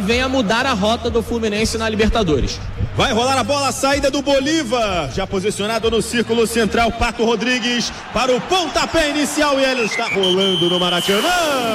venha mudar a rota do Fluminense na Libertadores. Vai rolar a bola, a saída do Bolívar, já posicionado no círculo central, Pato Rodrigues para o pontapé inicial e ele está rolando no Maracanã.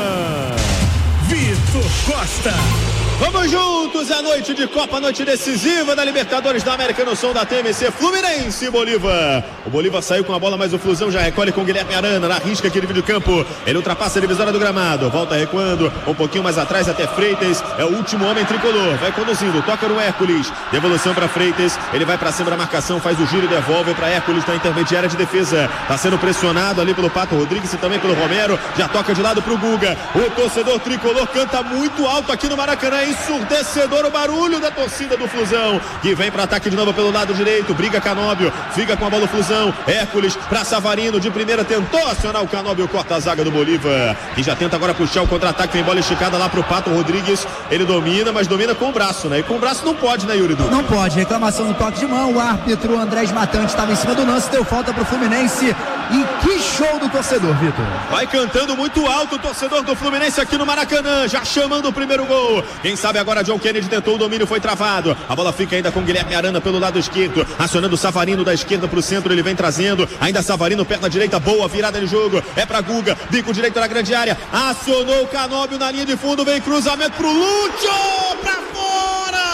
Vitor Costa. Vamos juntos, é noite de Copa, noite decisiva da Libertadores da América no som da TMC, Fluminense e Bolívar. O Bolívar saiu com a bola, mas o Flusão já recolhe com o Guilherme Arana, na risca aqui de campo. Ele ultrapassa a divisória do gramado, volta recuando, um pouquinho mais atrás até Freitas, é o último homem tricolor, vai conduzindo, toca no Hércules, devolução para Freitas, ele vai para cima da marcação, faz o giro e devolve para Hércules na intermediária de defesa. Tá sendo pressionado ali pelo Pato Rodrigues e também pelo Romero, já toca de lado pro Guga. O torcedor tricolor canta muito alto aqui no Maracanã, ensurdecedor o barulho da torcida do Flusão, que vem para ataque de novo pelo lado direito, briga Canóbio, fica com a bola o Flusão, Hércules para Savarino, de primeira tentou acionar o Canóbio, corta a zaga do Bolívar, que já tenta agora puxar o contra-ataque, tem bola esticada lá pro Pato Rodrigues, ele domina, mas domina com o braço, né? E com o braço não pode, né, Yuri? Não pode, reclamação do toque de mão, o árbitro Andrés Matante estava em cima do lance, deu falta pro Fluminense, e que show do torcedor, Vitor. Vai cantando muito alto o torcedor do Fluminense aqui no Maracanã, já chamando o primeiro gol, quem sabe agora John Kennedy tentou o domínio, foi travado, a bola fica ainda com Guilherme Arana pelo lado esquerdo, acionando o Savarino da esquerda pro centro, ele vem trazendo, ainda Savarino perna direita, boa virada de jogo, é pra Guga, bico direito na grande área, acionou o Canóbio na linha de fundo, vem cruzamento pro Lúcio, pra fora!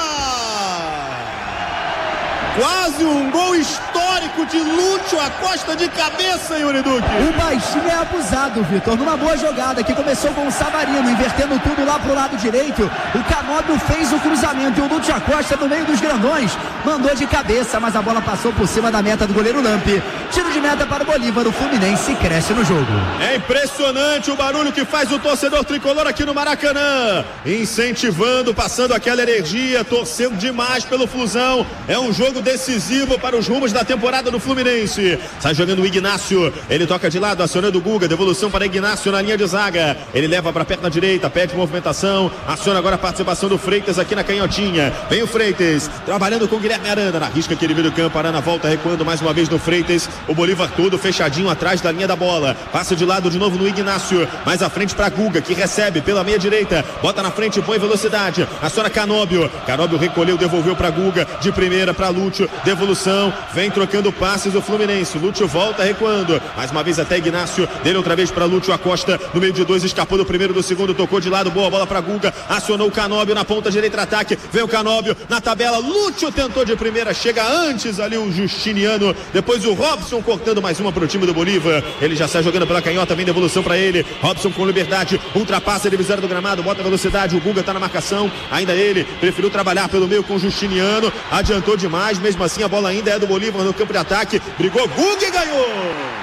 Quase um gol histórico de Lúcio Acosta de cabeça, Yuri Duque. O baixinho é abusado, Vitor, numa boa jogada que começou com o Savarino, invertendo tudo lá pro lado direito. O Canóbio fez o cruzamento e o Lúcio Acosta no meio dos grandões mandou de cabeça, mas a bola passou por cima da meta do goleiro Lampe. Tiro de meta para o Bolívar, o Fluminense cresce no jogo. É impressionante o barulho que faz o torcedor tricolor aqui no Maracanã, incentivando, passando aquela energia, torcendo demais pelo Flusão. É um jogo decisivo para os rumos da temporada do Fluminense. Sai jogando o Ignácio, ele toca de lado, acionando o Guga, devolução para Ignácio na linha de zaga, ele leva para a perna direita, pede movimentação, aciona agora a participação do Freitas aqui na canhotinha, vem o Freitas, trabalhando com o Guilherme Arana, na risca que ele vira o campo, Arana volta recuando mais uma vez no Freitas, o Bolívar todo fechadinho atrás da linha da bola, passa de lado de novo no Ignácio, mais à frente para Guga, que recebe pela meia direita, bota na frente, põe velocidade, aciona Canóbio, Canóbio recolheu, devolveu para Guga, de primeira para Lúcio, devolução, vem trocando passes o Fluminense, Lúcio volta recuando, mais uma vez até Ignácio, dele outra vez para Lúcio Acosta, no meio de dois, escapou do primeiro, do segundo, tocou de lado, boa bola para Guga, acionou o Canóbio na ponta direita, ataque, vem o Canóbio na tabela, Lúcio tentou de primeira, chega antes ali o Justiniano, depois o Robson cortando mais uma para o time do Bolívar, ele já sai jogando pela canhota, vem devolução para ele, Robson com liberdade, ultrapassa a divisória do gramado, bota velocidade, o Guga tá na marcação, ainda ele, preferiu trabalhar pelo meio com o Justiniano, adiantou demais, mesmo assim a bola ainda é do Bolívar no campo de ataque, brigou, Guga e ganhou!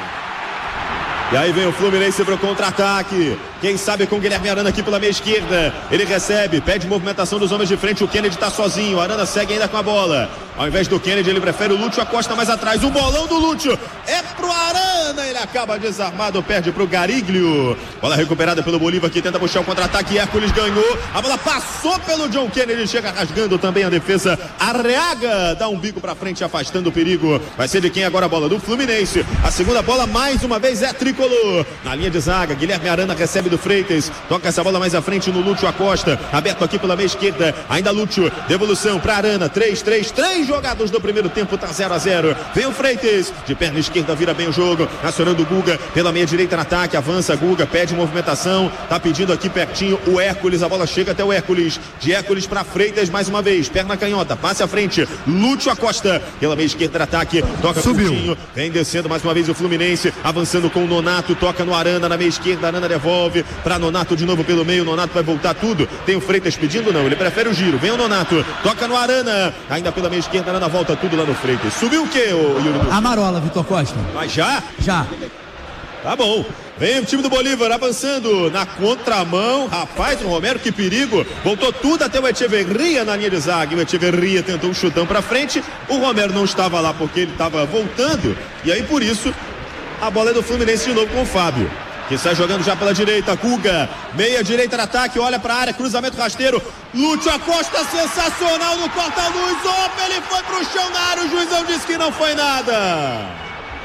E aí vem o Fluminense para o contra-ataque. Quem sabe com o Guilherme Arana aqui pela meia esquerda. Ele recebe, pede movimentação dos homens de frente. O Kennedy está sozinho. O Arana segue ainda com a bola. Ao invés do Kennedy, ele prefere o Lúcio Acosta mais atrás. O bolão do Lúcio é pro Arana. Ele acaba desarmado, perde pro Gariglio. Bola recuperada pelo Bolívar que tenta puxar o contra-ataque. Hércules ganhou. A bola passou pelo John Kennedy. Chega rasgando também a defesa. Arreaga dá um bico para frente, afastando o perigo. Vai ser de quem agora a bola? Do Fluminense. A segunda bola mais uma vez é tricolor. Na linha de zaga, Guilherme Arana recebe do Freitas, toca essa bola mais à frente no Lúcio Acosta, aberto aqui pela meia esquerda, ainda Lúcio, devolução para Arana, 3 jogados do primeiro tempo, tá 0-0, vem o Freitas, de perna esquerda vira bem o jogo, acionando o Guga, pela meia direita no ataque, avança Guga, pede movimentação, tá pedindo aqui pertinho o Hércules, a bola chega até o Hércules, de Hércules para Freitas mais uma vez, perna canhota, passe à frente, Lúcio Acosta, pela meia esquerda no ataque, toca Coutinho, vem descendo mais uma vez o Fluminense, avançando com o Nonato, toca no Arana na meia esquerda, Arana devolve para Nonato de novo pelo meio, Nonato vai voltar tudo, tem o Freitas pedindo? Não, ele prefere o giro, vem o Nonato, toca no Arana, ainda pela meia esquerda, Arana volta tudo lá no Freitas, subiu o que, Yuri? A marola, Vitor Costa. Mas já? Já. Tá bom, vem o time do Bolívar avançando na contramão, rapaz, o Romero, que perigo, voltou tudo até o Echeverria na linha de zaga, o Echeverria tentou um chutão pra frente, o Romero não estava lá porque ele estava voltando, e aí por isso a bola é do Fluminense de novo com o Fábio, que sai jogando já pela direita, Guga, meia direita no ataque, olha pra área, cruzamento rasteiro, Lúcio Acosta sensacional no corta-luz, opa, ele foi pro chão na área, o juizão disse que não foi nada.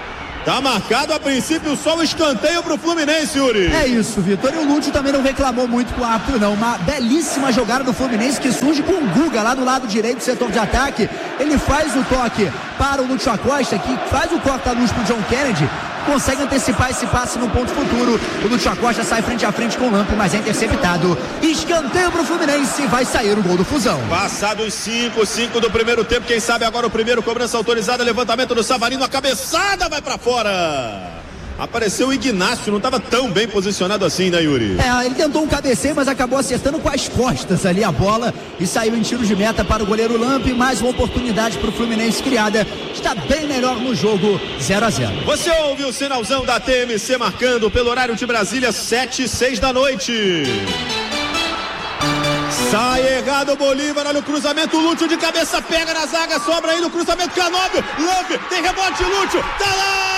Tá marcado a princípio só o escanteio pro Fluminense, Yuri. É isso, Vitor. E o Lúcio também não reclamou muito com o árbitro, não. Uma belíssima jogada do Fluminense que surge com o Guga lá do lado direito do setor de ataque. Ele faz o toque para o Lúcio Acosta, que faz o corte da luz pro John Kennedy. Consegue antecipar esse passe no ponto futuro. O Lúcio Acosta sai frente a frente com o Lampe, mas é interceptado. Escanteio pro Fluminense, vai sair o gol do Fusão. Passados 5 do primeiro tempo, quem sabe agora o primeiro, cobrança autorizada, levantamento do Savarino, a cabeçada vai pra fora. Apareceu o Ignacio, não estava tão bem posicionado assim, né, Yuri? Ele tentou um cabeceio, mas acabou acertando com as costas ali a bola e saiu em tiro de meta para o goleiro Lampe. Mais uma oportunidade para o Fluminense criada. Está bem melhor no jogo, 0-0. Você ouve o sinalzão da TMC marcando pelo horário de Brasília, 7:06 da noite. Sai errado o Bolívar, olha o cruzamento, Lúcio de cabeça, pega na zaga, sobra aí no cruzamento, Canóbio, Lampe, tem rebote, Lúcio, tá lá!